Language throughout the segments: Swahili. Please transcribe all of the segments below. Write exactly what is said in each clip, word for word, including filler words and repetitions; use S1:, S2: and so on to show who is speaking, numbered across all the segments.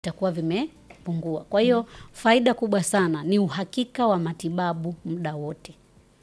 S1: vitakuwa vimepungua. Kwa hiyo mm. faida kubwa sana ni uhakika wa matibabu muda wote.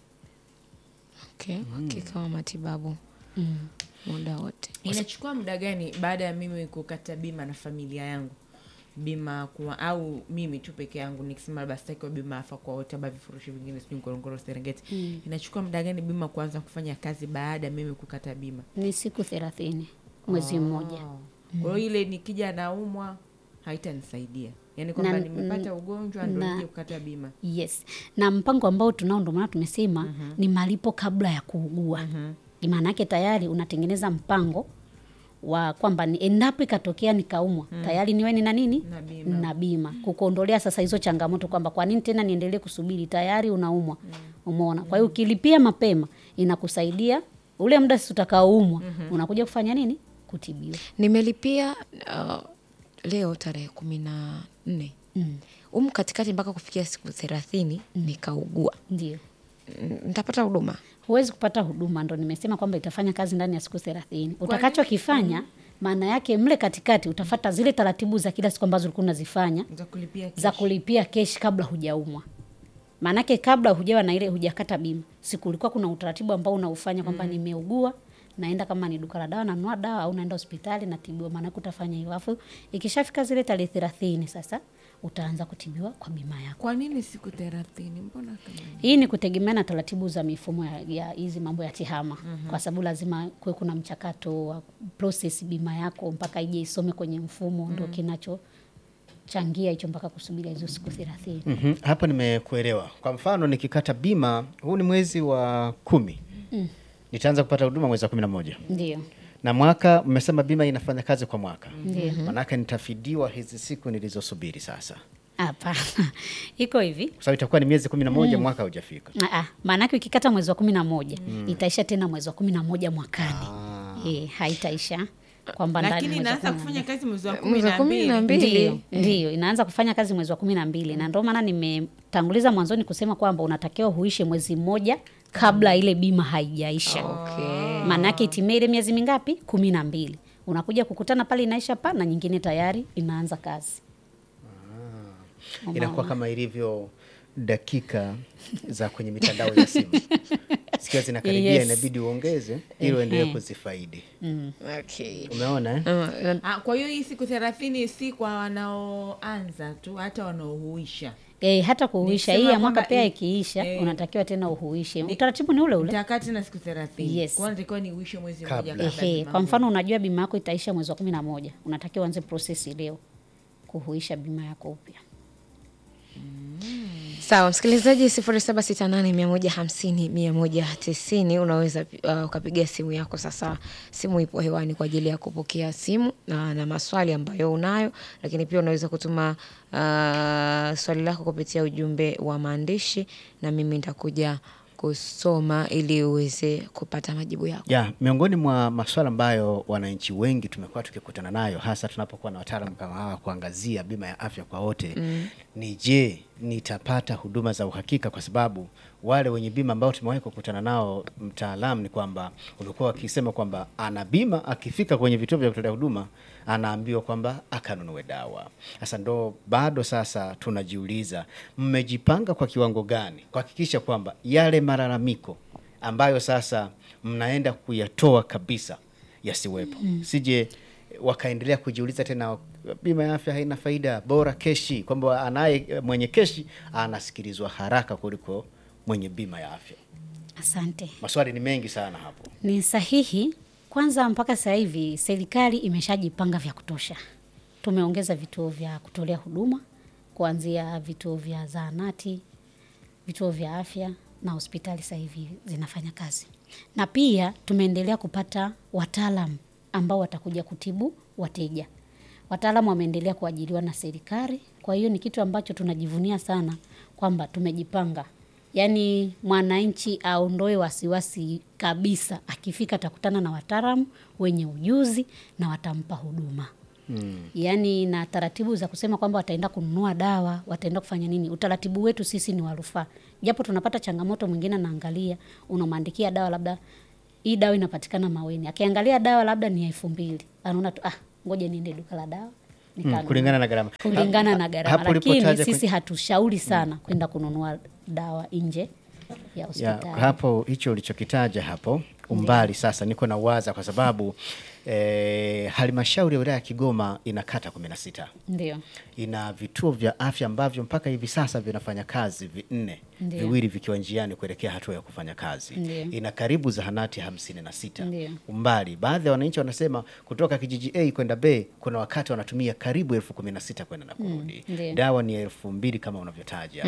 S2: Okay, uhakika mm. wa matibabu mm. muda wote.
S3: Inachukua muda gani baada ya mimi kukata bima na familia yangu? Bima kwa au mimi tu peke yangu nikisema labda sitaki kwa bima afa kwa wote aba vifurushi vingine sijui Ngorongoro Serengeti. Mm. Inachukua muda gani bima kuanza kufanya kazi baada ya mimi kukata bima?
S1: Ni siku thelathini, mwezi oh. mmoja.
S3: Mm. Kwa hiyo ile nikija naumwa haitanisaidia. Yaani kwamba nimepata ugonjwa ndio nije kukata bima.
S1: Yes. Na mpango ambao tunao ndio maana tumesema mm-hmm. ni malipo kabla ya kuugua. Mm-hmm. Maana yake tayari unatengeneza mpango wa kwamba ni endapo ikatokea nikaumwa hmm. tayari niwe ni na nini
S3: na bima,
S1: na bima. Kukuondolea sasa hizo changamoto kwamba kwa nini tena niendelee kusubiri, tayari unaumwa. hmm. Umeona? Kwa hiyo ukilipia mapema inakusaidia ule muda sisi utakaoumwa hmm. unakuja kufanya nini? Kutibiwa.
S2: Nimelipia uh, leo tarehe kumi na nne. Mm. Umu katikati mpaka kufikia siku thelathini mm. nikaugua.
S1: Ndio.
S2: Nitapata huduma?
S1: Huwezi kupata huduma, ndo nimesema kwamba itafanya kazi ndani ya siku thelathini. Utakachokifanya maana yake mle katikati utafuata zile taratibu za kila siku ambazo ulikuwa unazifanya
S3: za kulipia
S1: za kulipia kesh kabla hujaumwa. Maana yake kabla hujawa na ile hujakata bima, siku ulikuwa kuna utaratibu ambao unaufanya kwamba mm. nimeugua, naenda kama ni duka la dawa nanunua dawa au naenda hospitali na tibiwa. Maana utafanya hivyo. Alafu ikishafika zile tarehe thelathini sasa utaanza kutibiwa kwa bima yako.
S3: Kwa nini siku thelathini? Mbona kama
S1: hii ni kutegemea na taratibu za mifumo ya hizi mambo ya tehama. Mm-hmm. Kwa sababu lazima kuwe kuna mchakato wa process bima yako mpaka ije isome kwenye mfumo. Mm-hmm. Ndio kinacho changia hicho mpaka kusubiri hizo siku thelathini.
S4: Mhm. Hapa nimekuelewa. Kwa mfano nikikata bima, huu ni mwezi wa kumi. Mm. Nitaanza kupata huduma mwezi wa kumi na moja.
S1: Ndio.
S4: Na mwaka mmesema bima inafanya kazi kwa mwaka.
S1: Ndio.
S4: Maana yake nitafidiwa hizi siku nilizosubiri sasa.
S1: Hapana. Iko hivi.
S4: Kwa sababu itakuwa ni miezi kumi na moja mm. mwaka hujafika.
S1: Ah ah. Maana yake ukikata mwezi wa kumi na moja mm. itaisha tena mwezi wa kumi na moja mwakani. Ah. Eh, haitaisha kwamba ndani.
S3: Lakini inaanza kufanya kazi mwezi wa kumi na mbili.
S1: Ndio, ndio, inaanza kufanya kazi mwezi wa kumi na mbili. Na ndio maana nimetanguliza mwanzoni kusema kwamba unatakiwa huishe mwezi mmoja kabla ile bima haijaisha.
S2: Okay.
S1: Maana yake itimie ile miezi mingapi? kumi na mbili. Unakuja kukutana pale inaisha pa na nyingine tayari inaanza kazi.
S4: Ah. Inakuwa kama ilivyo dakika za kwenye mitandao ya simu. Sikia zinakaribia, yes. Inabidi uongeze ili uendelee kuzifaidi.
S1: Mm.
S2: Okay.
S4: Umeona eh?
S3: Uh, ah, kwa hiyo hii siku thelathini si kwa wanaoanza tu, hata wanaohuisha.
S1: Eh, hata kuhuisha hii ya mwaka pia ikiisha eh, unatakiwa tena uhuishe. Utaratibu ni ule ule.
S3: Nitakata tena siku thelathini.
S1: Yes.
S3: Kwa natakiwa ni uhuishe mwezi mmoja kabla.
S1: Eh, kwa mfano unajua bima yako itaisha mwezi wa kumi na moja. Unatakiwa uanze process leo kuhuisha bima yako upya.
S2: Mm. Sawa, msikilizaji sifuri saba sita nane mia moja hamsini mia moja tisini unaweza uh, ukapiga simu yako sasa. Simu ipo hewani kwa ajili ya kupokea simu na, na maswali ambayo unayo, lakini pia unaweza kutuma uh, swali lako kupitia ujumbe wa maandishi na mimi nitakuja kusoma ili uweze kupata majibu yako.
S4: Ya, miongoni mwa masuala ambayo wananchi wengi tumekuwa tukikutana nayo hasa tunapokuwa na wataalamu kama hawa kuangazia bima ya afya kwa wote mm. ni je, nitapata huduma za uhakika? Kwa sababu wale wenye bima ambao tumewahi kukutana nao mtaalamu ni kwamba ulikuwa wakisema kwamba ana bima, akifika kwenye vituo vya kutolea huduma anaambiwa kwamba akanunue dawa. Sasa ndo bado sasa tunajiuliza, mmejipanga kwa kiwango gani kuhakikisha kwamba yale malalamiko ambayo sasa mnaenda kuyatoa kabisa yasiwepo? Mm. Sije wakaendelea kujiuliza tena bima ya afya haina faida, bora keshi, kwamba anaye mwenye keshi anasikilizwa haraka kuliko mwenye bima ya afya.
S1: Asante.
S4: Maswali ni mengi sana hapo.
S1: Ni sahihi. Kwanza mpaka sasa hivi serikali imeshajipanga vya kutosha. Tumeongeza vituo vya kutolea huduma kuanzia vituo vya zahanati, vituo vya afya na hospitali sasa hivi zinafanya kazi. Na pia tumeendelea kupata wataalamu ambao watakuja kutibu wateja. Wataalamu wameendelea kuajiriwa na serikali. Kwa hiyo ni kitu ambacho tunajivunia sana kwamba tumejipanga. Yaani mwananchi aondoe wasiwasi kabisa, akifika atakutana na wataalamu wenye ujuzi na watampa huduma. Hmm. Yaani na taratibu za kusema kwamba wataenda kununua dawa, wataenda kufanya nini. Utaratibu wetu sisi ni wa rufaa. Japo tunapata changamoto, mwingine naangalia unamwandikia dawa labda hii dawa inapatikana Maweni. Akiangalia dawa labda ni elfu mbili. Anaona tu ah, ngoja niende duka la dawa nikanunua.
S4: kulingana na gharama.
S1: Kulingana na gharama,
S4: Hapo
S1: lakini
S4: ulipotaja
S1: sisi
S4: kwenye-
S1: hatushauri sana kwenda kununua dawa nje ya
S4: Ya,
S1: hospitali.
S4: hapo hicho ulichokitaja hapo umbali sasa niko na waza kwa sababu eh, halmashauri ya wilaya ya Kigoma ina kata kumi na sita.
S1: Ndio.
S4: Ina vituo vya afya ambavyo mpaka hivi sasa vinafanya kazi vinne,
S1: Ndiyo.
S4: viwili vikiwa njiani kuelekea hatua ya kufanya kazi.
S1: Ndiyo.
S4: Ina karibu zahanati hamsini na sita.
S1: Ndiyo.
S4: Umbali, baadhi ya wananchi wanasema kutoka kijiji A kwenda B kuna wakati wanatumia karibu elfu kumi na sita kwenda na kurudi.
S1: ndiyo.
S4: Dawa ni elfu mbili kama unavyotaja.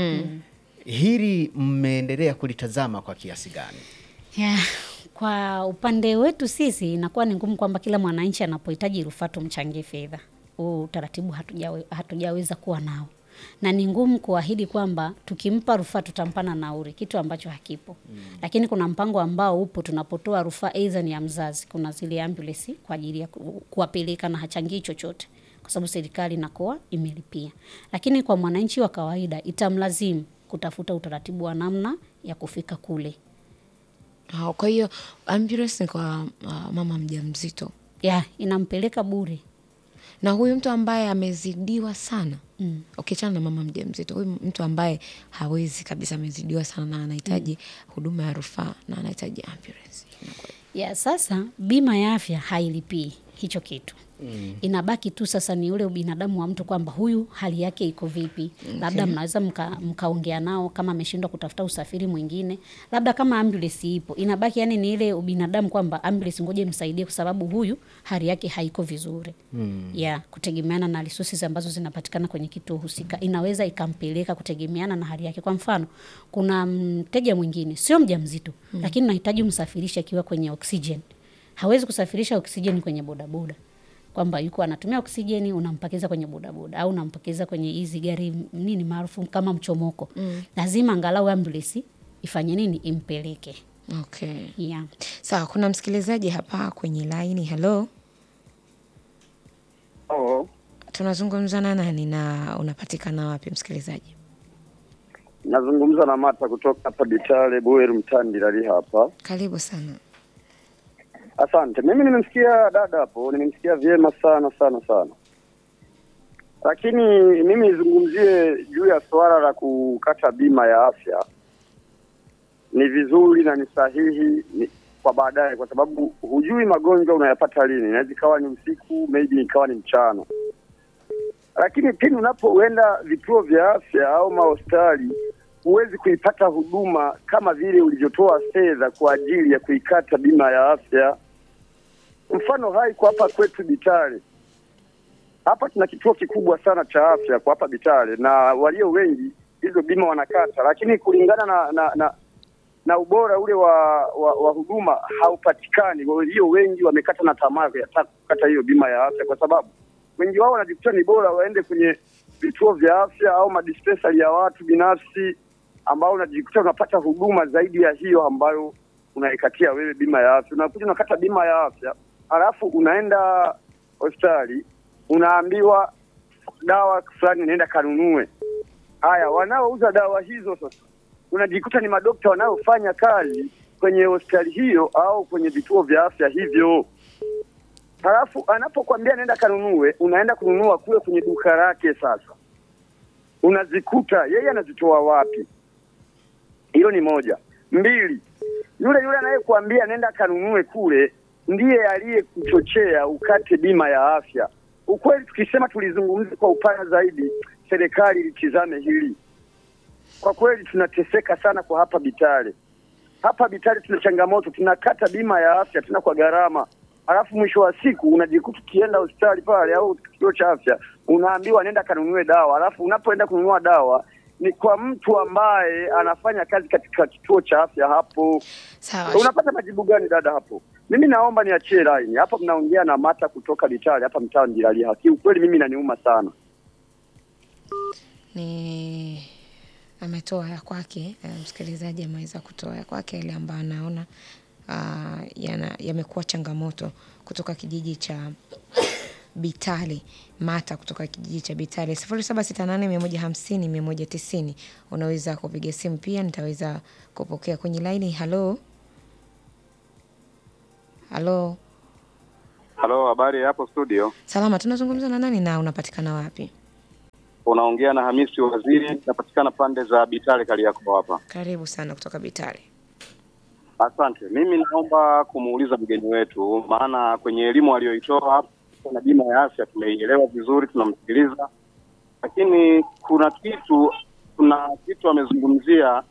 S4: Hili mmeendelea kulitazama kwa kiasi gani?
S1: Ya, kwa upande wetu sisi inakuwa ni ngumu kwamba kila mwananchi anapohitaji rufaa tumchangie fedha. Huu utaratibu hatujawe, hatujaweza kuwa nao, na ni ngumu kuahidi kwamba tukimpa rufaa tutampa na nauli, kitu ambacho hakipo. Mm. Lakini kuna mpango ambao upo, tunapotoa rufaa aidha ni ya mzazi, kuna zile ambulance kwa ajili ya ku- kuwapeleka na hachangii chochote kwa sababu serikali inakuwa imelipia. Lakini kwa mwananchi wa kawaida itamlazimu kutafuta utaratibu wa namna ya kufika kule.
S2: Ah, kwa hiyo ambulance ni kwa uh, mama mjamzito.
S1: Ya, inampeleka bure.
S2: Na huyu mtu ambaye amezidiwa sana
S1: Mm.
S2: ukiachana na mama mjamzito, huyu mtu ambaye hawezi kabisa, amezidiwa sana na anahitaji huduma ya rufaa na anahitaji ambulance.
S1: Ya, sasa bima ya afya hailipii hicho kitu. Mm. Inabaki tu sasa ni ule ubinadamu wa mtu kwamba huyu hali yake iko vipi. Okay. Labda mnaweza mka, mkaongea nao kama ameshindwa kutafuta usafiri mwingine. Labda kama ambulance ipo, inabaki yani ni ile ubinadamu kwamba ambulance ngoje msaidie kwa sababu huyu hali yake haiko vizuri. Mm. Ya, kutegemeana na resources ambazo zinapatikana kwenye kituo husika. Inaweza ikampeleka kutegemeana na hali yake. Kwa mfano, kuna mteja mwingine sio mjamzito, mm. lakini unahitaji msafirishe akiwa kwenye oxygen. Hawezi kusafirisha oksijeni kwenye bodaboda, kwamba yuko anatumia oksijeni unampakiza kwenye bodaboda au unampakiza kwenye hizi gari nini maarufu kama mchomoko. Mm. Lazima angalau ambulance ifanye nini, impeleke.
S2: Okay.
S1: Yeah.
S2: Sawa, kuna msikilizaji hapa kwenye line. Hello.
S5: Oh,
S2: Tunazungumza na nani na unapatikana wapi msikilizaji?
S5: nazungumza na Mata kutoka hapa Bitale Boer Mtandilali hapa.
S2: Karibu sana.
S5: Asante. Mimi nimemsikia dada hapo, nimemsikia vyema sana sana sana. Lakini mimi nizungumzie juu ya swala la kukata bima ya afya. Ni vizuri na ni sahihi ni, kwa baadaye, kwa sababu hujui magonjwa unayapata lini. Inaweza ikawa ni usiku, maybe ikawa ni mchana. Lakini pindi unapoenda vituo vya afya au mahospitali, huwezi kuipata huduma kama vile ulivyotoa fedha kwa ajili ya kuikata bima ya afya. Mfano hai kwa hapa kwetu Bitale. Hapa tuna kituo kikubwa sana cha afya kwa hapa Bitale, na walio wengi hizo bima wanakata, lakini kulingana na na, na, na ubora ule wa, wa, wa huduma haupatikani. Walio wengi wamekata na tamaa ya kukata hiyo bima ya afya, kwa sababu wengi wao wanajikuta ni bora waende kwenye vituo vya afya au madispensari ya watu binafsi, ambao unajikuta unapata huduma zaidi ya hiyo ambayo unaikatia wewe bima ya afya. Unakuja unakata bima ya afya, halafu unaenda hospitali unaambiwa dawa fulani nenda kanunue. Haya, wanaouza dawa hizo sasa unajikuta ni madokta wanaofanya kazi kwenye hospitali hiyo au kwenye vituo vya afya hivyo. Halafu anapokuambia nenda kanunue, unaenda kununua kule kwenye duka lake. Sasa unazikuta yeye anazitoa wapi? Hilo ni moja. Mbili, yule yule anayekuambia nenda kanunue kule ndiye aliyekuchochea ukate bima ya afya. Ukweli tukisema tulizungumza kwa upana zaidi, serikali litizame hili. Kwa kweli tunateseka sana kwa hapa Bitale. Hapa Bitale tuna changamoto, tunakata bima ya afya tena kwa gharama. Alafu mwisho wa siku unajikuta ukienda hospitali pale au kituo cha afya unaambiwa nenda kanunue dawa. Alafu unapoenda kununua dawa ni kwa mtu ambaye anafanya kazi katika kituo cha afya hapo.
S2: Sawa.
S5: Unapata majibu gani dada hapo? Mimi naomba niachie line. Hapa mnaongea na Mata kutoka Bitale hapa mtaa Njilali. Haki ukweli mimi naniuma sana.
S2: Ni ametoa ya kwake, eh, msikilizaji ameweza kutoa ya kwake ile ambayo anaona uh, yana yamekuwa changamoto kutoka kijiji cha Bitale. Mata kutoka kijiji cha Bitale. sifuri saba sita nane moja hamsini mia moja tisini. Unaweza kupiga simu pia, nitaweza kupokea kwenye line. Hello. Hello.
S6: Halo, habari hapo studio?
S2: Salama, tunazungumza na nani na unapatikana wapi?
S6: Unaongea na Hamisi Waziri, napatikana pande za Bitale Kariakoo hapa.
S2: Karibu sana kutoka Bitale.
S6: Asante. Mimi naomba kumuuliza mgeni wetu, maana kwenye elimu aliyoitoa hapa na bima ya afya tumeielewa vizuri, tunamsikiliza. Lakini kuna kitu kuna kitu amezungumzia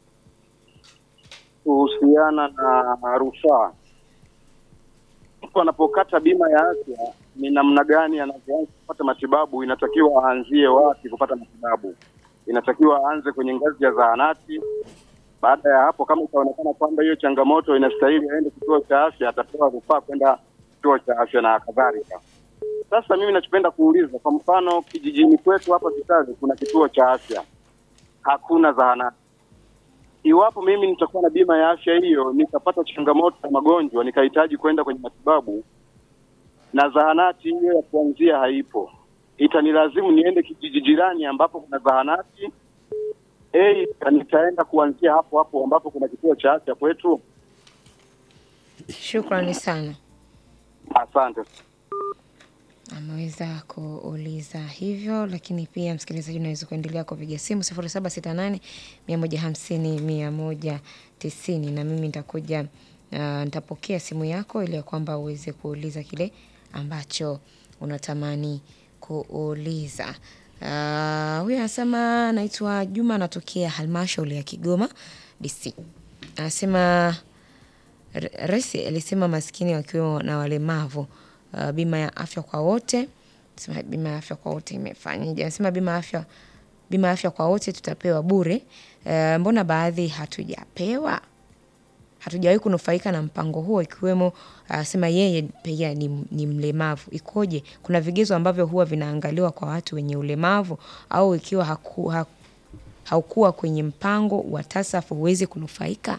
S6: kuhusiana na rufaa. Mtu anapokata bima ya afya ni namna gani anavyoanza kupata matibabu, inatakiwa aanzie wapi kupata matibabu? Inatakiwa aanze kwenye ngazi ya zahanati. Baada ya hapo, kama itaonekana kwamba hiyo changamoto inastahili aende kituo cha afya, atapewa rufaa kwenda kituo cha afya na kadhalika. Sasa mimi nachopenda kuuliza, kwa mfano kijijini kwetu hapa Bitale kuna kituo cha afya, hakuna zahanati. Iwapo mimi nitakuwa na bima ya afya hiyo, nikapata changamoto ya magonjwa, nikahitaji kwenda kwenye matibabu na zahanati hiyo ya kuanzia haipo, itanilazimu niende kijiji jirani ambapo kuna zahanati, eh, nitaenda kuanzia hapo hapo ambapo kuna kituo cha afya kwetu.
S2: Shukrani sana.
S6: Asante.
S2: Ameweza kuuliza hivyo, lakini pia msikilizaji unaweza kuendelea kupiga simu sifuri saba sita nane mia moja hamsini mia moja tisini na mimi nitakuja uh, nitapokea simu yako ili ya kwamba uweze kuuliza kile ambacho unatamani kuuliza. Uh, huyu anasema anaitwa Juma, anatokea halmashauri ya Kigoma D C. Anasema Rais alisema maskini wakiwemo na walemavu Uh, bima ya afya kwa wote. Sema bima ya afya kwa wote imefanyaje? Anasema bima ya afya bima ya afya kwa wote tutapewa bure. Uh, mbona baadhi hatujapewa? Hatujawahi kunufaika na mpango huo, ikiwemo anasema uh, yeye pia ni, ni mlemavu. Ikoje? Kuna vigezo ambavyo huwa vinaangaliwa kwa watu wenye ulemavu, au ikiwa haku, ha, haukuwa kwenye mpango wa TASAF huwezi kunufaika?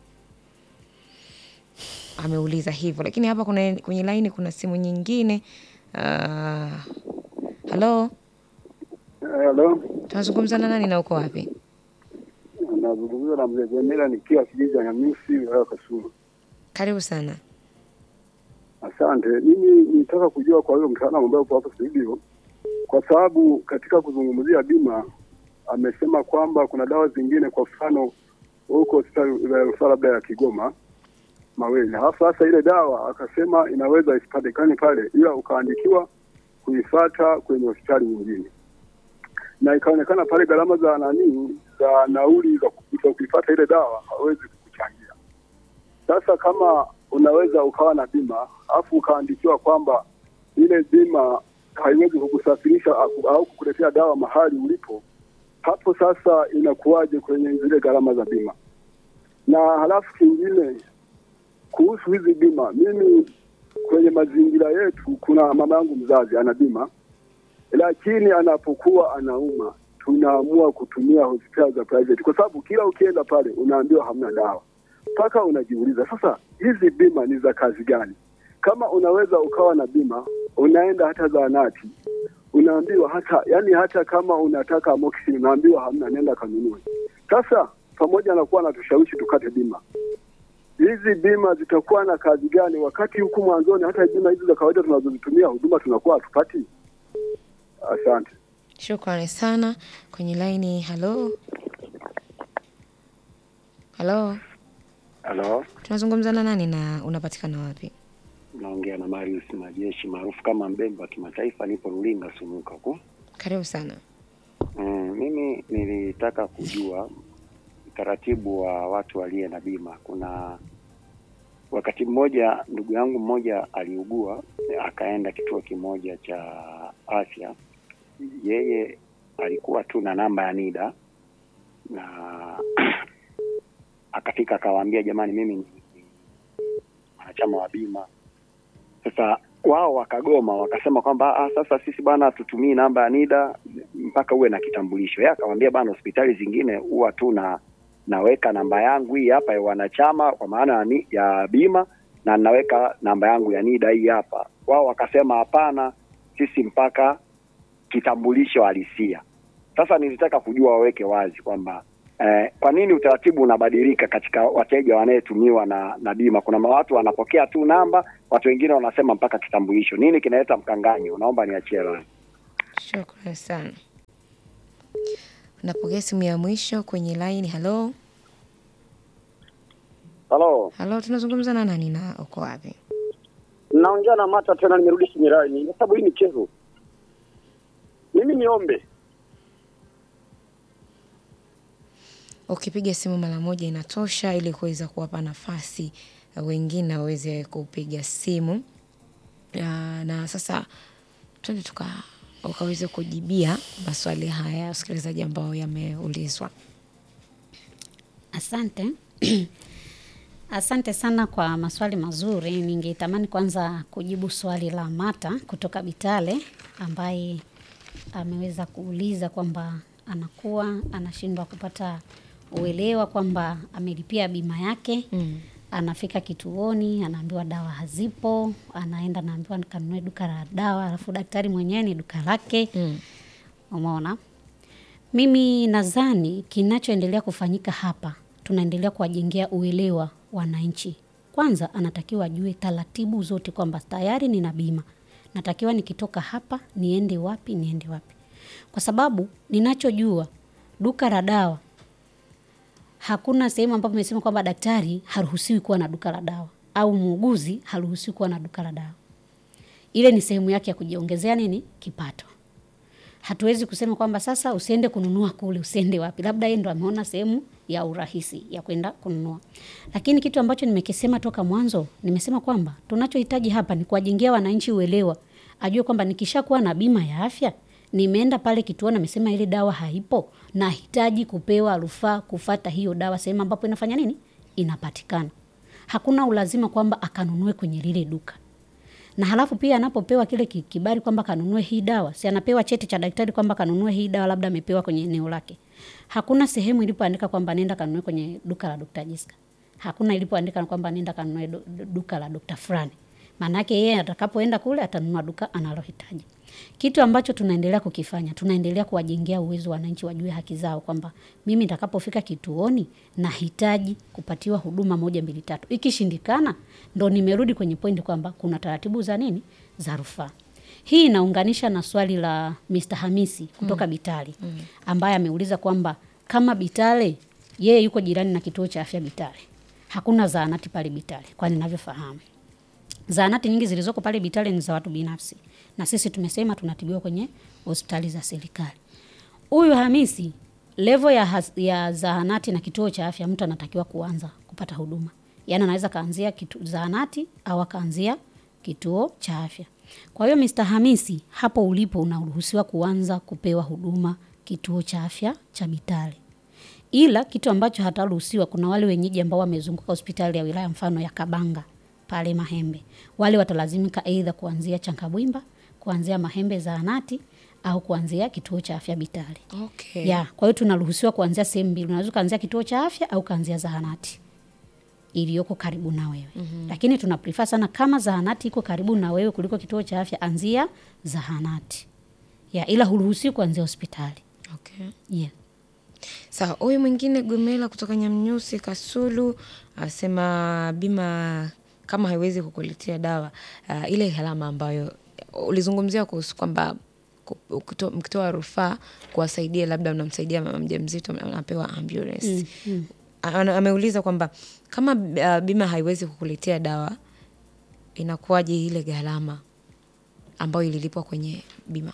S2: Ameuliza hivyo, lakini hapa kuna kwenye line kuna simu nyingine. Uh, hello.
S5: Hello.
S2: Tunazungumza na nani na uko wapi?
S5: Nazungumza na mzee Jemila nikiwa kijiji cha Nyamisi wilaya Kasulu.
S2: Karibu sana.
S5: Asante. Mimi nitaka kujua kwa hiyo mtaalamu ambaye upo hapo studio, kwa sababu katika kuzungumzia bima amesema kwamba kuna dawa zingine, kwa mfano huko hospitali labda ya Kigoma Mawele. Halafu sasa ile dawa akasema inaweza isipatikane pale, ila ukaandikiwa kuifuata kwenye hospitali nyingine. Na ikaonekana pale gharama za nani za nauli za kuifuata ile dawa hawezi kukuchangia. Sasa kama unaweza ukawa na bima afu ukaandikiwa kwamba ile bima haiwezi kukusafirisha au kukuletea dawa mahali ulipo, hapo sasa inakuwaje kwenye zile gharama za bima? Na halafu kingine kuhusu hizi bima, mimi kwenye mazingira yetu kuna mama yangu mzazi ana bima, lakini anapokuwa anauma tunaamua kutumia hospitali za private, kwa sababu kila ukienda pale unaambiwa hamna dawa. Paka unajiuliza sasa hizi bima ni za kazi gani? Kama unaweza ukawa na bima, unaenda hata zahanati, unaambiwa hata yani hata kama unataka amoxicillin unaambiwa hamna, nenda kanunue. Sasa pamoja na kuwa natushawishi tukate bima, hizi bima zitakuwa na kazi gani wakati huku mwanzoni hata bima hizi za kawaida tunazozitumia huduma tunakuwa hatupati? Asante.
S2: Shukrani sana. Kwenye line, hello. Hello.
S7: Hello.
S2: Tunazungumza na nani na unapatikana wapi?
S7: Naongea na Marius Majeshi maarufu kama Mbemba wa kimataifa, nipo Rulinga Sumuka huko.
S2: Karibu sana.
S7: Mm, mimi nilitaka kujua utaratibu wa watu walio na bima. Kuna wakati mmoja ndugu yangu mmoja aliugua, akaenda kituo kimoja cha afya. Yeye alikuwa tu na namba ya NIDA na akafika akawaambia, jamani mimi ni mwanachama wa bima. Sasa wao wakagoma, wakasema kwamba ah, sasa sisi bana tutumii namba ya NIDA mpaka uwe na kitambulisho. Yeye akamwambia bana, hospitali zingine huwa tu na naweka namba yangu hii hapa ya wanachama kwa maana ya bima, na naweka namba yangu ya NIDA hii hapa. Wao wakasema hapana, sisi mpaka kitambulisho halisia. Sasa nilitaka kujua waweke wazi kwamba Eh, kwa nini utaratibu unabadilika katika wateja wanayetumiwa na na bima? Kuna watu wanapokea tu namba, watu wengine wanasema mpaka kitambulisho. Nini kinaleta mkanganyo? Naomba niachie leo.
S2: Shukrani sana. Napokea simu ya mwisho kwenye line. Hello.
S5: Halo,
S2: Hello, tunazungumza na nani na uko wapi?
S5: naongea na Mata tena, nimerudi Simirai kwa sababu hii ni kero. Mimi niombe
S2: Ukipiga simu mara moja inatosha ili kuweza kuwapa nafasi wengine waweze kupiga simu. Na, na sasa twende tuka ukaweze kujibia maswali haya wasikilizaji ambao yameulizwa.
S1: Asante. Asante sana kwa maswali mazuri. Ningetamani kwanza kujibu swali la Mata kutoka Bitale ambaye ameweza kuuliza kwamba anakuwa anashindwa kupata uelewa kwamba amelipia bima yake. Mm. Anafika kituoni, anaambiwa dawa hazipo, anaenda naambiwa kanunue duka la dawa, alafu daktari mwenyewe ni duka lake. Mm. Umeona? Mimi nadhani kinachoendelea kufanyika hapa, tunaendelea kuwajengea uelewa wananchi. Kwanza anatakiwa ajue taratibu zote kwamba tayari nina bima. Natakiwa nikitoka hapa niende wapi, niende wapi. Kwa sababu ninachojua duka la dawa, hakuna sehemu ambapo imesema kwamba daktari haruhusiwi kuwa na duka la dawa au muuguzi haruhusiwi kuwa na duka la dawa. Ile ni sehemu yake ya kujiongezea nini? Kipato. Hatuwezi kusema kwamba sasa usiende kununua kule, usiende wapi. Labda yeye ndo ameona sehemu ya urahisi ya kwenda kununua. Lakini kitu ambacho nimekisema toka mwanzo, nimesema kwamba tunachohitaji hapa ni kuwajengea wananchi uelewa. Ajue kwamba nikishakuwa na bima ya afya, nimeenda pale kituo na nimesema ile dawa haipo, nahitaji kupewa rufaa kufuata hiyo dawa sehemu ambapo inafanya nini? Inapatikana. Hakuna ulazima kwamba akanunue kwenye lile duka. Na halafu pia anapopewa kile kibali kwamba kanunue hii dawa, si anapewa cheti cha daktari kwamba kanunue hii dawa, labda amepewa kwenye eneo lake. Hakuna sehemu ilipoandika kwamba nenda kanunue kwenye duka la Dokta Jessica. Hakuna ilipoandika kwamba nenda kanunue duka la Dokta Frani. Maana yake yeye atakapoenda kule atanunua duka analohitaji. Kitu ambacho tunaendelea kukifanya, tunaendelea kuwajengea uwezo wananchi wajue haki zao kwamba mimi nitakapofika kituoni nahitaji kupatiwa huduma moja mbili tatu. Ikishindikana ndo nimerudi kwenye pointi kwamba kuna taratibu za nini? Za rufaa. Hii inaunganisha na swali la mister Hamisi kutoka mm. Bitale mm. ambaye ameuliza kwamba kama Bitale yeye yuko jirani na kituo cha afya Bitale. Hakuna zahanati pale Bitale kwa ninavyofahamu. Zahanati nyingi zilizoko pale Bitale ni za watu binafsi. Na sisi tumesema tunatibiwa kwenye hospitali za serikali. Huyu Hamisi, level ya, has, ya zahanati na kituo cha afya mtu anatakiwa kuanza kupata huduma. Yaani anaweza kaanzia kitu zahanati au akaanzia kituo cha afya. Kwa hiyo mister Hamisi, hapo ulipo unaruhusiwa kuanza kupewa huduma kituo cha afya cha Bitale. Ila kitu ambacho hataruhusiwa, kuna wale wenyeji ambao wamezunguka hospitali ya wilaya mfano ya Kabanga pale Mahembe. Wale watalazimika aidha kuanzia Chankabwimba, kuanzia Mahembe zahanati au kuanzia kituo cha afya Bitale.
S2: Okay.
S1: Ya, kwa hiyo tunaruhusiwa kuanzia sehemu mbili. Unaweza kuanzia kituo cha afya au kuanzia zahanati iliyoko karibu na wewe. Mm-hmm. Lakini tuna prefer sana kama zahanati iko karibu na wewe kuliko kituo cha afya, anzia zahanati. Ya, ila huruhusiwi kuanzia hospitali.
S2: Okay.
S1: Yeah.
S2: Sawa, huyu mwingine Gomela kutoka Nyamnyusi Kasulu asema bima kama haiwezi kukuletea dawa uh, ile gharama ambayo ulizungumzia kuhusu kwamba mkitoa rufaa kuwasaidia, labda unamsaidia mama mjamzito anapewa ambulance. Mm, mm. Ameuliza kwamba kama uh, bima haiwezi kukuletea dawa inakuwaje ile gharama ambayo ililipwa kwenye bima?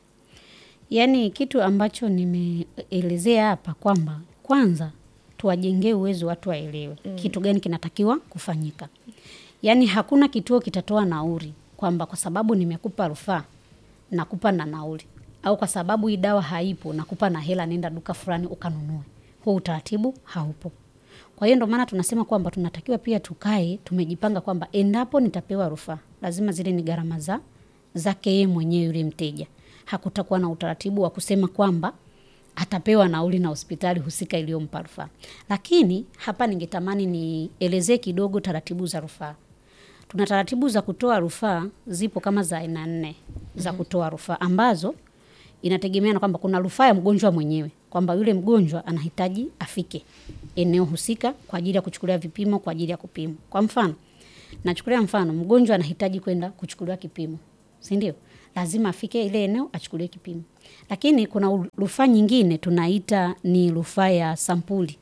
S1: Yaani kitu ambacho nimeelezea hapa kwamba kwanza tuwajengee uwezo watu waelewe mm. kitu gani kinatakiwa kufanyika. Yaani hakuna kituo kitatoa nauli kwamba kwa sababu nimekupa rufaa nakupa na nauli, au kwa sababu hii dawa haipo nakupa na hela nenda duka fulani ukanunue. Huo utaratibu haupo. Kwa hiyo ndio maana tunasema kwamba tunatakiwa pia tukae tumejipanga kwamba endapo nitapewa rufaa lazima zile ni gharama za zake yeye mwenyewe yule mteja. Hakutakuwa na utaratibu wa kusema kwamba atapewa nauli na hospitali husika iliyompa rufaa. Lakini hapa ningetamani nielezee kidogo taratibu za rufaa. Tuna taratibu za kutoa rufaa zipo kama za aina nne za kutoa rufaa ambazo inategemea na kwamba kuna rufaa ya mgonjwa mwenyewe, kwamba yule mgonjwa anahitaji afike eneo husika kwa ajili ya kuchukulia vipimo, kwa ajili ya kupimwa. Kwa mfano, nachukulia mfano, mgonjwa anahitaji kwenda kuchukuliwa kipimo, si ndio? Lazima afike ile eneo achukulie kipimo. Lakini kuna rufaa nyingine tunaita ni rufaa ya sampuli.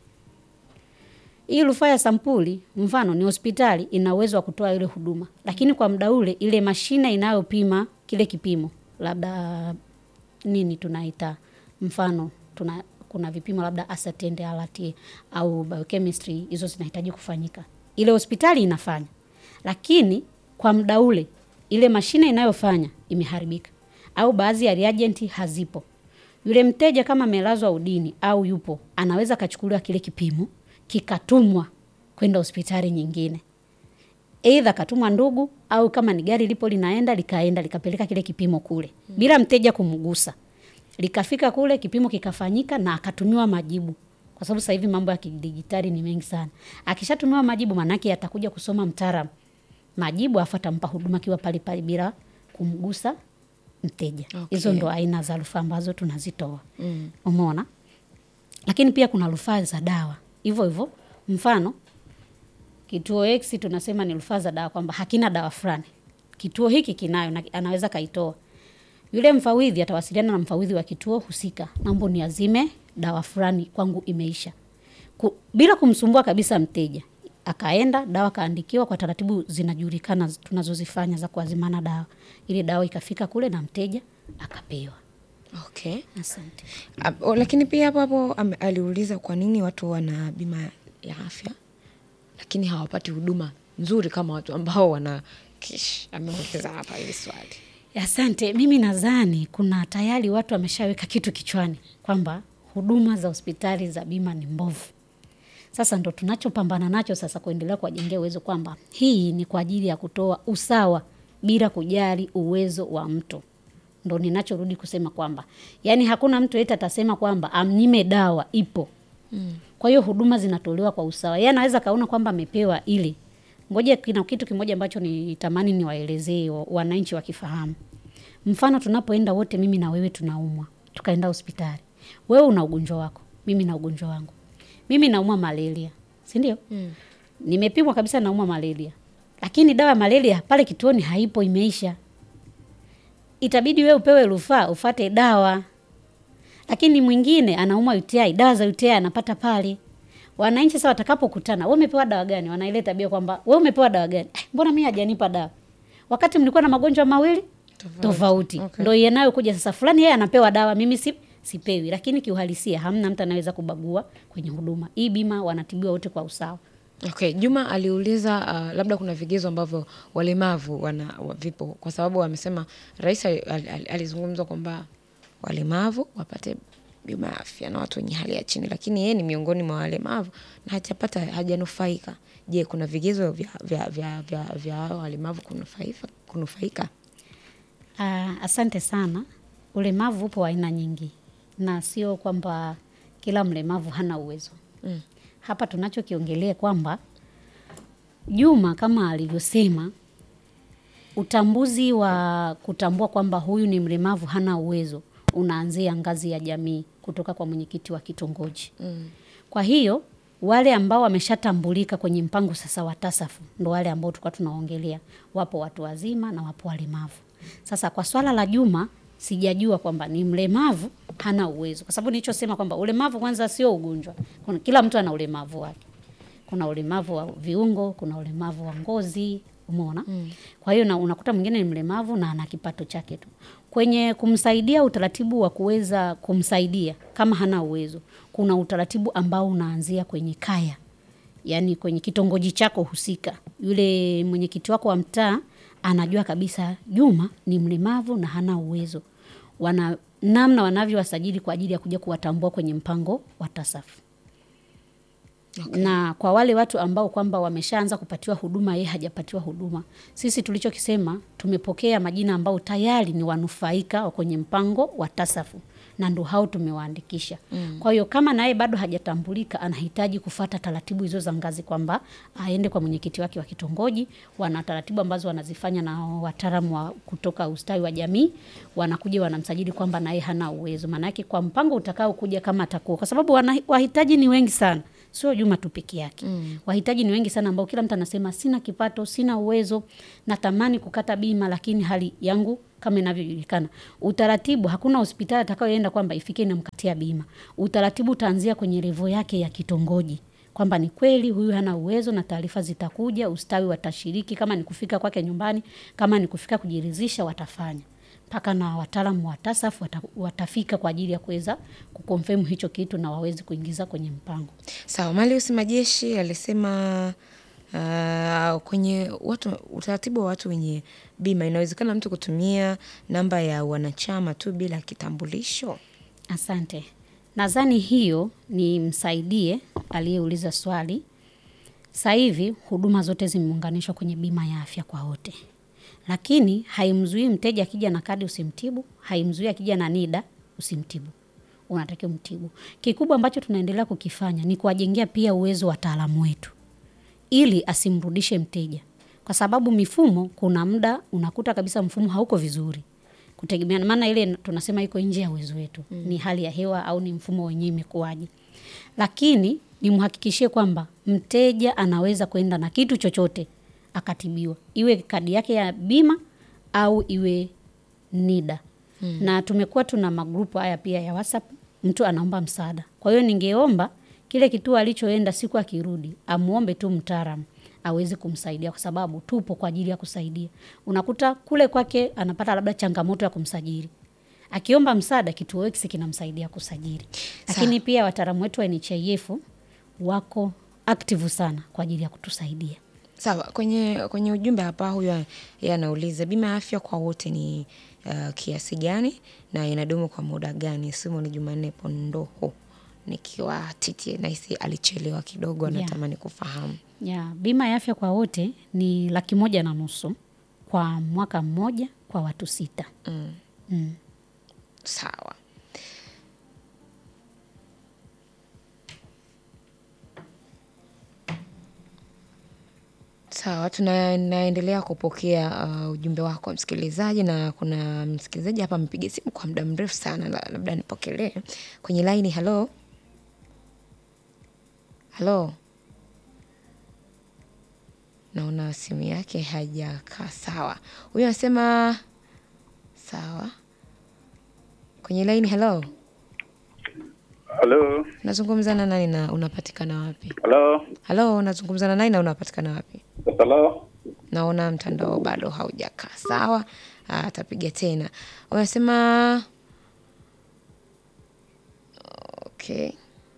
S1: Hii rufaa ya sampuli, mfano ni hospitali ina uwezo wa kutoa ile huduma, lakini kwa muda ule ile mashine inayopima kile kipimo, labda nini tunaita, mfano tuna kuna vipimo labda ascent R T au biochemistry, hizo zinahitaji kufanyika. Ile hospitali inafanya. Lakini kwa muda ule ile mashine inayofanya imeharibika au baadhi ya reagent hazipo. Yule mteja kama amelazwa udini au yupo, anaweza kachukuliwa kile kipimo kikatumwa kwenda hospitali nyingine. Aidha katumwa ndugu au kama ni gari lipo linaenda likaenda likapeleka kile kipimo kule hmm. bila mteja kumgusa. Likafika kule kipimo kikafanyika na akatumiwa majibu. Kwa sababu sasa hivi mambo ya kidijitali ni mengi sana. Akishatumiwa majibu manake atakuja kusoma mtaalamu majibu afu atampa huduma kiwa pale pale bila kumgusa mteja. Hizo okay. ndo aina za rufaa ambazo tunazitoa. Mm. Umeona? Lakini pia kuna rufaa za dawa. Hivyo hivyo, mfano kituo X tunasema ni rufaa za dawa kwamba hakina dawa fulani. Kituo hiki kinayo na anaweza kaitoa. Yule mfawidhi atawasiliana na mfawidhi wa kituo husika. Naomba niazime dawa fulani kwangu imeisha. Ku, bila kumsumbua kabisa mteja. Akaenda dawa kaandikiwa kwa taratibu zinajulikana tunazozifanya za kuazimana dawa. Ile dawa ikafika kule na mteja akapewa.
S2: Okay.
S1: Asante.
S2: Uh, lakini pia hapo hapo um, aliuliza kwa nini watu wana bima ya afya lakini hawapati huduma nzuri kama watu ambao wana kish. Ameuliza hapa hili swali.
S1: Asante. Mimi nadhani kuna tayari watu wameshaweka kitu kichwani kwamba huduma za hospitali za bima ni mbovu. Sasa ndo tunachopambana nacho sasa kuendelea kuwajengea uwezo kwamba hii ni kwa ajili ya kutoa usawa bila kujali uwezo wa mtu. Ndo ninachorudi kusema kwamba yani hakuna mtu yeyote atasema kwamba amnyime dawa ipo. Mm. Kwa hiyo huduma zinatolewa kwa usawa. Yeye anaweza kaona kwamba amepewa ile. Ngoja kina kitu kimoja ambacho nitamani niwaelezee wananchi wakifahamu. Mfano tunapoenda wote mimi na wewe tunaumwa. Tukaenda hospitali. Wewe una ugonjwa wako, mimi na ugonjwa wangu. Mimi naumwa malaria, si ndio? Mm. Nimepimwa kabisa naumwa malaria. Lakini dawa ya malaria pale kituoni haipo, imeisha. Itabidi wewe upewe rufaa ufuate dawa. Lakini mwingine anaumwa U T I, dawa za U T I anapata pale. Wananchi sasa watakapokutana, wewe umepewa dawa gani? Wanaile tabia kwamba wewe umepewa dawa gani? Eh, mbona mimi hajanipa dawa? Wakati mlikuwa na magonjwa mawili tofauti. tofauti. Okay. Ndio yanayo kuja sasa fulani yeye anapewa dawa, mimi si sipewi. Lakini kiuhalisia hamna mtu anaweza kubagua kwenye huduma. Hii bima wanatibiwa wote kwa usawa.
S2: Okay, Juma aliuliza uh, labda kuna vigezo ambavyo walemavu wana vipo kwa sababu amesema rais alizungumza kwamba walemavu wapate bima ya afya na watu wenye hali ya chini, lakini yeye ni miongoni mwa walemavu na hajapata hajanufaika. Je, kuna vigezo vya vya vya vya, vya walemavu kunufaika kunufaika?
S1: Uh, asante sana. Ulemavu upo aina nyingi na sio kwamba kila mlemavu hana uwezo. Mm. Hapa tunachokiongelea kwamba Juma kama alivyosema utambuzi wa kutambua kwamba huyu ni mlemavu hana uwezo unaanzia ngazi ya jamii kutoka kwa mwenyekiti wa kitongoji. Mm. Kwa hiyo wale ambao wameshatambulika kwenye mpango sasa wa TASAF ndo wale ambao tulikuwa tunaongelea. Wapo watu wazima na wapo walemavu. Sasa kwa swala la Juma sijajua kwamba ni mlemavu hana uwezo. Kwa sababu nilichosema kwamba ulemavu kwanza sio ugonjwa. Kuna kila mtu ana ulemavu wake. Kuna ulemavu wa viungo, kuna ulemavu wa ngozi, umeona? Mm. Kwa hiyo na unakuta mwingine ni mlemavu na ana kipato chake tu. Kwenye kumsaidia utaratibu wa kuweza kumsaidia kama hana uwezo, kuna utaratibu ambao unaanzia kwenye kaya. Yaani kwenye kitongoji chako husika. Yule mwenyekiti wako wa mtaa anajua kabisa Juma ni mlemavu na hana uwezo. Wana namna wanavyowasajili kwa ajili ya kuja kuwatambua kwenye mpango wa TASAF. Okay. Na kwa wale watu ambao kwamba wameshaanza kupatiwa huduma yeye hajapatiwa huduma, sisi tulichokisema tumepokea majina ambao tayari ni wanufaika kwenye mpango wa TASAF na ndo hao tumewaandikisha. Mm. Kwa hiyo kama naye bado hajatambulika, anahitaji kufuata taratibu hizo za ngazi, kwamba aende kwa mwenyekiti wake wa kitongoji. Wana taratibu ambazo wanazifanya na wataalamu wa kutoka ustawi wa jamii, wanakuja wanamsajili kwamba naye hana uwezo. Maana yake kwa mpango utakao kuja kama atakuwa, kwa sababu wana, wahitaji ni wengi sana, sio Juma tu peke yake. Mm. Wahitaji ni wengi sana ambao kila mtu anasema sina kipato, sina uwezo, natamani kukata bima lakini hali yangu kama inavyojulikana. Utaratibu, hakuna hospitali atakayoenda kwamba ifike inamkatia bima. Utaratibu utaanzia kwenye level yake ya kitongoji, kwamba ni kweli huyu hana uwezo, na taarifa zitakuja, ustawi watashiriki, kama ni kufika kwake nyumbani, kama ni kufika kujiridhisha watafanya. Paka na wataalamu wa TASAF wata, watafika kwa ajili ya kuweza kukonfirm hicho kitu na waweze kuingiza kwenye mpango.
S2: Sawa, Malius Majeshi alisema uh, kwenye watu, utaratibu wa watu wenye bima, inawezekana mtu kutumia namba ya wanachama tu bila kitambulisho?
S1: Asante. Nadhani hiyo ni msaidie aliyeuliza swali. Sasa hivi huduma zote zimeunganishwa kwenye bima ya afya kwa wote. Lakini haimzuii mteja akija na kadi usimtibu, haimzuii akija na NIDA usimtibu. Unatakiwa mtibu. Kikubwa ambacho tunaendelea kukifanya ni kuwajengea pia uwezo wa wataalamu wetu, ili asimrudishe mteja. Kwa sababu mifumo, kuna muda unakuta kabisa mfumo hauko vizuri. Kutegemea, maana ile tunasema iko nje ya uwezo wetu. Mm. Ni hali ya hewa au ni mfumo wenyewe imekuaje. Lakini nimhakikishie kwamba mteja anaweza kwenda na kitu chochote akatibiwa, iwe kadi yake ya bima au iwe NIDA. Hmm. Na tumekuwa tuna magrupu haya pia ya WhatsApp, mtu anaomba msaada. Kwa hiyo ningeomba kile kituo alichoenda siku akirudi, amuombe tu mtaalamu aweze kumsaidia, kwa sababu tupo kwa ajili ya kusaidia. Unakuta kule kwake anapata labda changamoto ya kumsajili, akiomba msaada kituo hiki kinamsaidia kusajili. Lakini pia wataalamu wetu wa N H I F wako active sana kwa ajili ya kutusaidia.
S2: Sawa, kwenye kwenye ujumbe hapa huyu anauliza bima ya afya kwa wote ni uh, kiasi gani na inadumu kwa muda gani? Simu ni Jumanne Pondoho nikiwa Titi, naisi alichelewa kidogo, anatamani yeah. kufahamu.
S1: Yeah, bima ya afya kwa wote ni laki moja na nusu kwa mwaka mmoja kwa watu sita.
S2: Mm.
S1: Mm.
S2: Sawa. Sawa, tunaendelea kupokea uh, ujumbe wako msikilizaji, na kuna msikilizaji hapa amepiga simu kwa muda mrefu sana, labda nipokelee kwenye line. Hello. Hello. Naona simu yake haijakaa sawa. Huyu anasema sawa. Kwenye line. Hello.
S6: Hello.
S2: Nazungumza na nani na unapatikana wapi?
S6: Hello.
S2: Hello, nazungumza na nani na unapatikana wapi?
S6: Hello.
S2: Naona mtandao bado haujakaa sawa. Atapiga tena. Wanasema okay.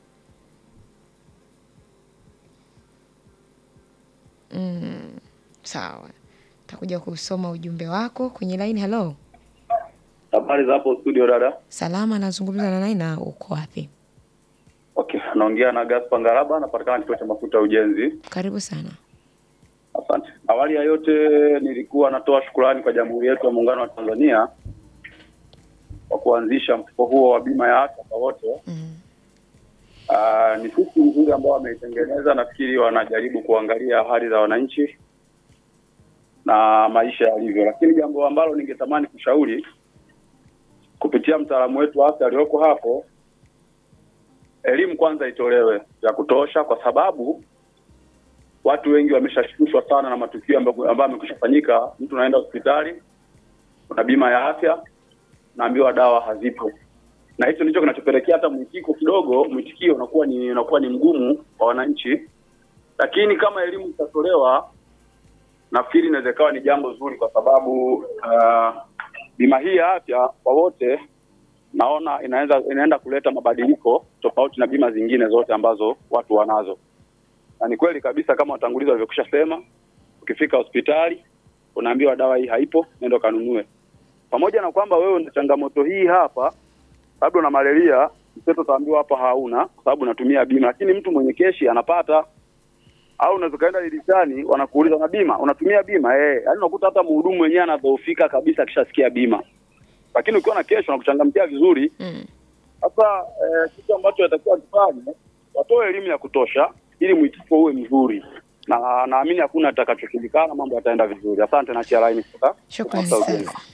S2: Mm, sawa. Takuja kusoma ujumbe wako kwenye line. Hello.
S6: Habari za hapo studio dada?
S2: Salama, nazungumza na nani na uko wapi?
S6: Okay, naongea na Gaspar Ngaraba, napatikana kituo cha mafuta ujenzi.
S2: Karibu sana.
S6: Asante. Awali ya yote nilikuwa natoa shukrani kwa Jamhuri yetu ya Muungano wa Tanzania kwa kuanzisha mfuko huo wa bima ya afya kwa wote. Mm. Ah, ni siku nzuri ambao wameitengeneza. Nafikiri wanajaribu kuangalia hali za wananchi na maisha yalivyo. Lakini jambo ambalo ningetamani kushauri kupitia mtaalamu wetu wa afya aliyoko hapo, elimu kwanza itolewe ya kutosha, kwa sababu watu wengi wameshashtushwa sana na matukio ambayo ambayo yamekushafanyika. Mtu anaenda hospitali, kuna bima ya afya, naambiwa dawa hazipo. Na hicho ndicho kinachopelekea hata mwitiko kidogo, mwitikio unakuwa ni unakuwa ni mgumu kwa wananchi. Lakini kama elimu itatolewa, nafikiri inaweza kuwa ni jambo zuri, kwa sababu uh, bima hii ya afya kwa wote naona inaweza inaenda kuleta mabadiliko tofauti na bima zingine zote ambazo watu wanazo. Na ni kweli kabisa kama watangulizi walivyokusha sema, ukifika hospitali unaambiwa dawa hii haipo, nenda kanunue. Pamoja na kwamba wewe una changamoto hii hapa, labda una malaria, mtoto utaambiwa hapa hauna kwa sababu unatumia bima, lakini mtu mwenye keshi anapata. Au unaweza kaenda dirishani wanakuuliza na bima, unatumia bima? Eh, yaani unakuta hata mhudumu mwenyewe anadhoofika kabisa akishasikia bima. Lakini ukiwa na keshi unakuchangamkia vizuri. Mm. Sasa eh, kitu ambacho watakiwa kifanye, watoe elimu ya kutosha ili mwitiko uwe mzuri, na naamini hakuna atakachoshindikana, mambo yataenda vizuri. Asante na chia line kutoka.
S2: Shukrani
S6: kutoka
S2: sana.
S6: Ujenzi.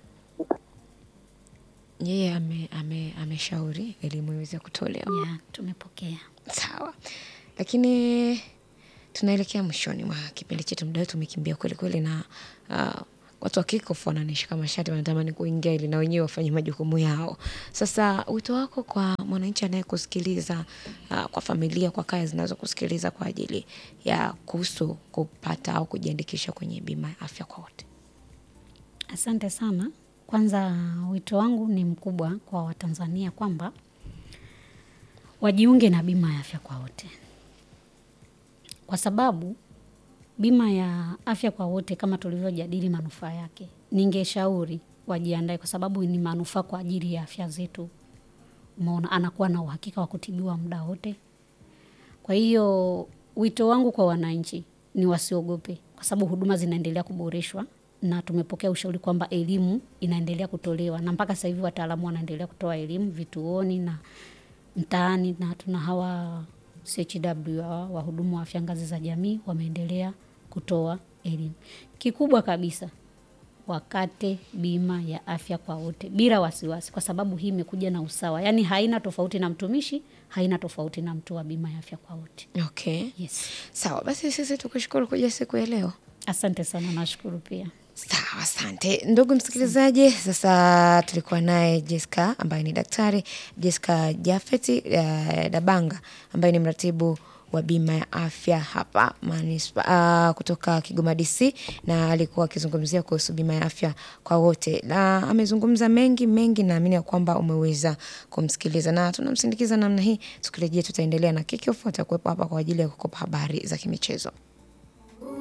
S2: Yeye ame, ame, ameshauri elimu iweze kutolewa.
S1: Ya, tumepokea.
S2: Sawa, lakini tunaelekea mwishoni mwa kipindi chetu, muda wetu umekimbia kweli kweli, na uh, watu wa kikofu wananishika mashati, wanatamani kuingia ili na wenyewe wafanye majukumu yao. Sasa wito wako kwa mwananchi anayekusikiliza, uh, kwa familia, kwa kaya zinazokusikiliza kwa ajili ya kuhusu kupata au kujiandikisha kwenye bima ya afya kwa wote?
S1: Asante sana. Kwanza wito wangu ni mkubwa kwa Watanzania kwamba wajiunge na bima ya afya kwa wote, kwa sababu bima ya afya kwa wote kama tulivyojadili manufaa yake, ningeshauri wajiandae, kwa sababu ni manufaa kwa ajili ya afya zetu. Umeona, anakuwa na uhakika wa kutibiwa muda wote. Kwa hiyo wito wangu kwa wananchi ni wasiogope, kwa sababu huduma zinaendelea kuboreshwa na tumepokea ushauri kwamba elimu inaendelea kutolewa, na mpaka sasa hivi wataalamu wanaendelea kutoa elimu vituoni na mtaani, na tuna hawa C H W wahudumu wa afya ngazi za jamii wameendelea kutoa elimu. Kikubwa kabisa, wakate bima ya afya kwa wote bila wasiwasi, kwa sababu hii imekuja na usawa. Yaani haina tofauti na mtumishi, haina tofauti na mtu wa bima ya afya kwa wote.
S2: Okay.
S1: Yes.
S2: Sawa, basi sisi tukushukuru kuja siku ya leo.
S1: Asante sana, nashukuru pia.
S2: Sawa, asante ndugu msikilizaji. Sasa tulikuwa naye Jessica ambaye ni daktari Jessica Jafeti uh, Dabanga ambaye ni mratibu wa bima ya afya hapa manispa, uh, kutoka Kigoma D C, na alikuwa akizungumzia kuhusu bima ya afya kwa wote, na amezungumza mengi mengi, naamini ya kwamba umeweza kumsikiliza, na tunamsindikiza namna hii. Tukirejea tutaendelea na Kickoff, atakuwepo hapa kwa ajili ya kukupa habari za kimichezo.